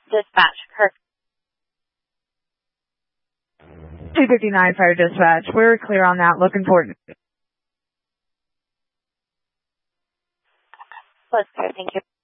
Dispatch, Kirk. 259 Fire Dispatch. We're clear on that. Looking forward. Let's go. Thank you.